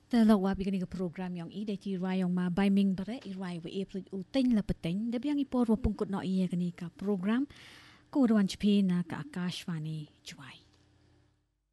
Telok wa bigani ke program yang i dai ti rai yang ma bai ming bare i rai we april u teng la peteng de biang i por wa pungkut no i kani ka program ko ruan chpi na ka Akashvani Chuai.